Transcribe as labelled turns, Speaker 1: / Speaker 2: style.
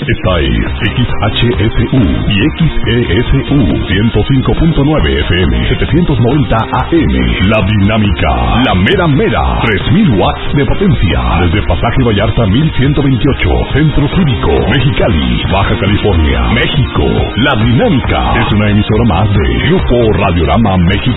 Speaker 1: Esta es XHSU y XESU 105.9 FM 790 AM. La Dinámica, la mera mera, 3000 watts de potencia. Desde Pasaje Vallarta 1128, Centro Cívico, Mexicali, Baja California, México. La Dinámica es una emisora más de Grupo Radiorama México.